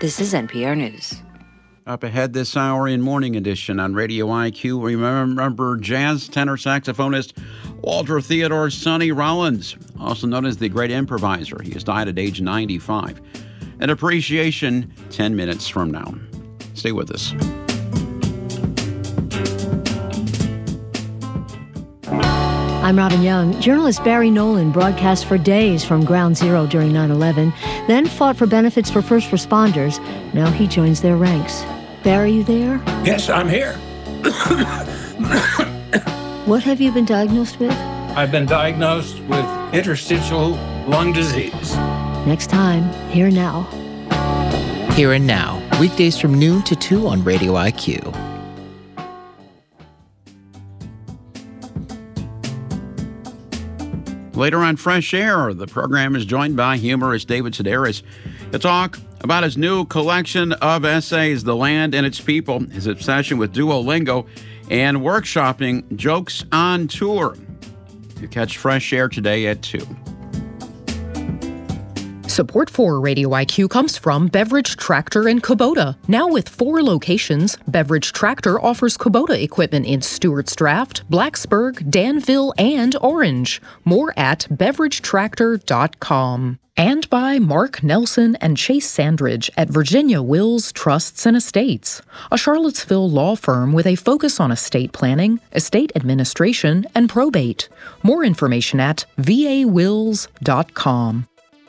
This is NPR News. Up ahead this hour in Morning Edition on Radio IQ, remember jazz tenor saxophonist Walter Theodore Sonny Rollins, also known as the Great Improviser. He has died at age 95. An appreciation 10 minutes from now. Stay with us. I'm Robin Young. Journalist Barry Nolan broadcast for days from Ground Zero during 9/11, then fought for benefits for first responders. Now he joins their ranks. Barry, you there? Yes, I'm here. What have you been diagnosed with? I've been diagnosed with interstitial lung disease. Next time, Here and Now. Here and Now, weekdays from noon to 2 on Radio IQ. Later on Fresh Air, the program is joined by humorist David Sedaris to talk about his new collection of essays, The Land and Its People, his obsession with Duolingo, and workshopping Jokes on Tour. You catch Fresh Air today at 2. Support for Radio IQ comes from Beverage Tractor in Kubota. Now with 4 locations, Beverage Tractor offers Kubota equipment in Stewart's Draft, Blacksburg, Danville, and Orange. More at beveragetractor.com. And by Mark Nelson and Chase Sandridge at Virginia Wills Trusts and Estates, a Charlottesville law firm with a focus on estate planning, estate administration, and probate. More information at vawills.com.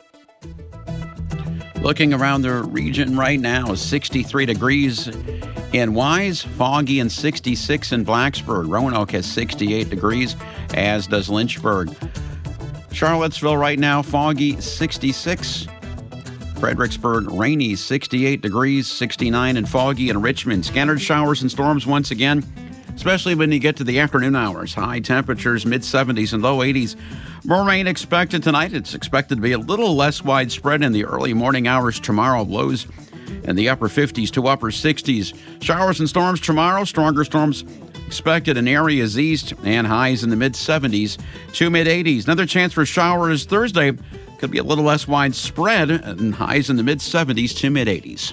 Looking around the region right now, 63 degrees in Wise, foggy and 66 in Blacksburg. Roanoke has 68 degrees, as does Lynchburg. Charlottesville right now, foggy, 66. Fredericksburg, rainy, 68 degrees, 69 and foggy in Richmond. Scattered showers and storms once again, especially when you get to the afternoon hours. High temperatures, mid-70s and low 80s. More rain expected tonight. It's expected to be a little less widespread in the early morning hours tomorrow. Lows in the upper 50s to upper 60s. Showers and storms tomorrow. Stronger storms expected in areas east, and highs in the mid-70s to mid-80s. Another chance for showers Thursday. Could be a little less widespread, and highs in the mid-70s to mid-80s.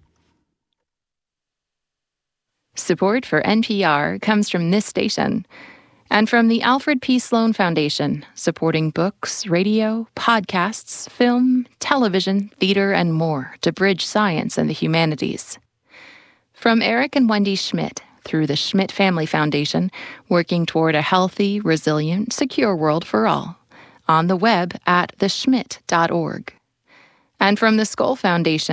Support for NPR comes from this station and from the Alfred P. Sloan Foundation, supporting books, radio, podcasts, film, television, theater, and more to bridge science and the humanities. From Eric and Wendy Schmidt, through the Schmidt Family Foundation, working toward a healthy, resilient, secure world for all. On the web at theschmidt.org. And from the Skoll Foundation,